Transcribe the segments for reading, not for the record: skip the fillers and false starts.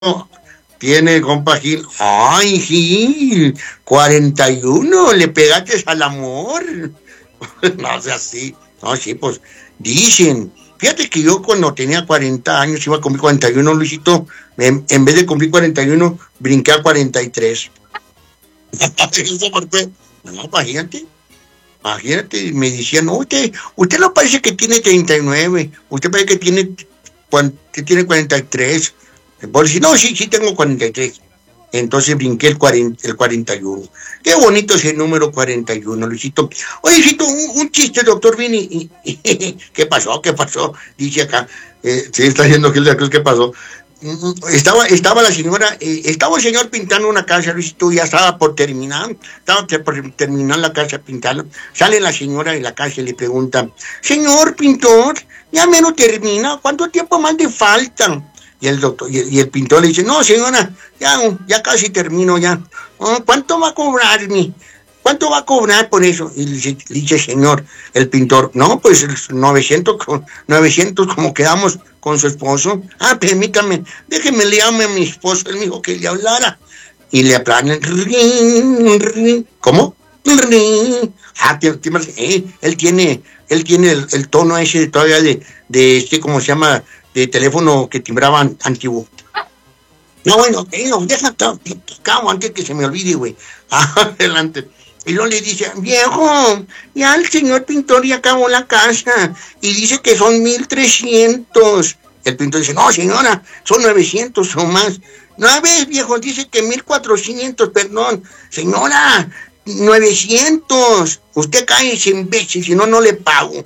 tiene compa Gil. Ay, Gil, 41, le pegaste al amor. No sea así. No, sí, pues, dicen. Fíjate que yo cuando tenía 40 años iba a cumplir 41, Luisito. En vez de cumplir 41, brinqué a 43. ¿Eso por qué? No, imagínate, me decían, no, usted no parece que tiene 39, usted parece que tiene 43. Por decir, no, sí tengo 43. Entonces brinqué el 41. Qué bonito ese número 41, Luisito. Oye, Luisito, un chiste, doctor Vini. ¿Qué pasó? Dice acá. Sí, está diciendo Gil de la Cruz, ¿qué pasó? Estaba la señora, estaba el señor pintando una casa, Luisito, ya estaba por terminar la casa pintarla. Sale la señora de la casa y le pregunta, señor pintor, ya menos termina, ¿cuánto tiempo más le falta? Y el doctor, y el pintor le dice, no señora, ya casi termino ya. ¿Cuánto va a cobrarme? ¿Cuánto va a cobrar por eso? Y le dice señor, el pintor, no, pues 900 como quedamos con su esposo. Permítame, déjeme le llame a mi esposo, él me dijo que le hablara. Y le aplanan, ¿cómo? Él tiene el tono ese todavía de ¿cómo se llama? De teléfono que timbraban antiguo. No, bueno, deja antes que se me olvide, güey. Adelante. Y luego le dice, viejo, ya el señor pintor ya acabó la casa y dice que son 1,300. El pintor dice, no señora, son 900 o más. No, a ver, viejo, dice que 1,400, perdón. Señora, 900. Usted cállese, imbécil, si no, no le pago.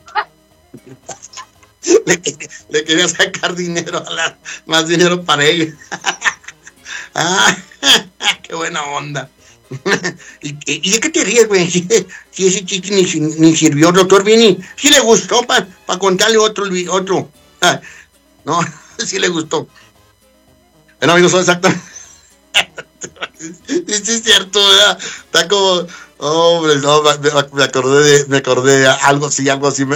Le quería sacar dinero más dinero para ella. Qué buena onda. ¿Y de qué te ríes, güey? Si ese chiste ni sirvió, doctor Vini. Sí le gustó para contarle otro. No, sí le gustó. Bueno, amigos, son exactamente. Sí, es cierto, ¿verdad? Está como, hombre, no, me acordé de algo así.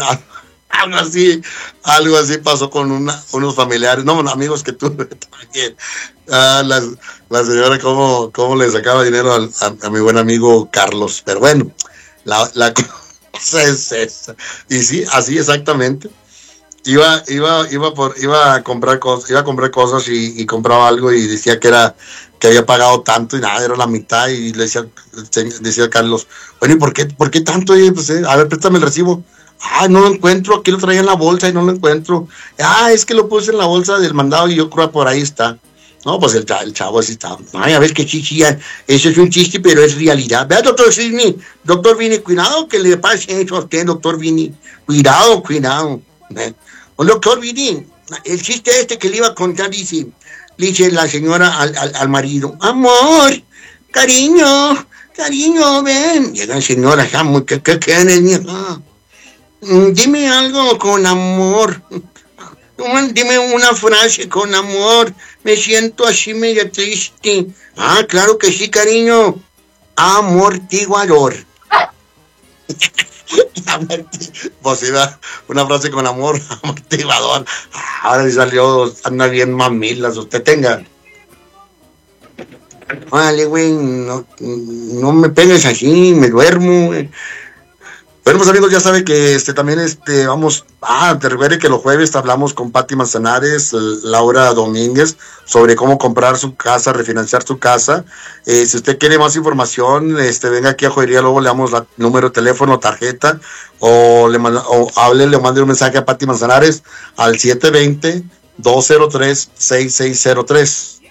Algo así pasó con unos familiares, no, amigos que tuve también. La señora cómo le sacaba dinero a mi buen amigo Carlos. Pero bueno, la cosa es esa. Y sí, así exactamente. Iba a comprar cosas y compraba algo y decía que había pagado tanto y nada, era la mitad, y le decía Carlos, bueno, ¿y por qué tanto? Y pues, a ver, préstame el recibo. No lo encuentro, aquí lo traía en la bolsa y no lo encuentro. Es que lo puse en la bolsa del mandado y yo creo que por ahí está. No, pues el chavo así está. Ay, a ver qué chichilla. Eso es un chiste, pero es realidad. Vea, doctor Vini, cuidado que le pase eso a usted, doctor Vini. Cuidado. Doctor Vini, el chiste que le iba a contar, dice la señora al marido, amor, cariño, ven. Llega señora, ¿qué quieres, mija? Dime algo con amor. Dime una frase con amor. Me siento así medio triste. Claro que sí, cariño. Amortiguador. Pues iba una frase con amor, amortiguador. Ahora sí salió, anda bien mamilas. Usted tenga. Vale, güey, no me pegues así, me duermo, güey. Bueno, pues amigos, ya saben que también vamos, te recuerde que los jueves hablamos con Pati Manzanares, Laura Domínguez, sobre cómo comprar su casa, refinanciar su casa. Si usted quiere más información, venga aquí a Joyería, luego le damos el número de teléfono, tarjeta, o le mande un mensaje a Pati Manzanares al 720-203-6603.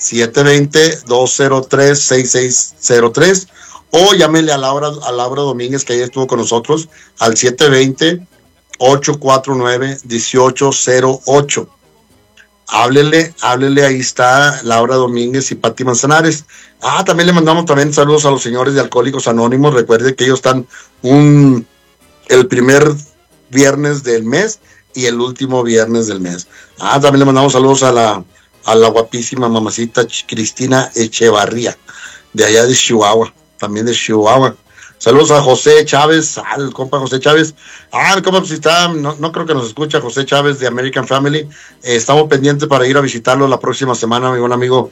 720-203-6603. O llámele a Laura Domínguez, que ayer estuvo con nosotros, al 720-849-1808. Háblele, ahí está Laura Domínguez y Pati Manzanares. También le mandamos saludos a los señores de Alcohólicos Anónimos. Recuerde que ellos están el primer viernes del mes y el último viernes del mes. También le mandamos saludos a la guapísima mamacita Cristina Echevarría, de allá de Chihuahua. También de Chihuahua. Saludos a José Chávez, el compa José Chávez. El compa, pues está, no creo que nos escucha, José Chávez de American Family. Estamos pendientes para ir a visitarlo la próxima semana, mi buen amigo